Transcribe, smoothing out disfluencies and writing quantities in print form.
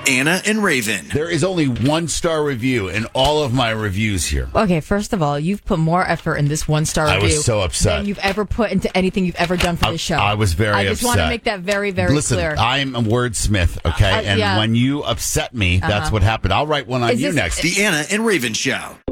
Anna and Raven. There is only 1-star review in all of my reviews here. Okay, first of all, you've put more effort in this 1-star review. I was so upset. Than you've ever put into anything you've ever done for this show. I was very upset. I just want to make that very, very clear. Listen, I'm a wordsmith, okay? And when you upset me, that's what happened. I'll write one on you next. The Anna and Raven Show.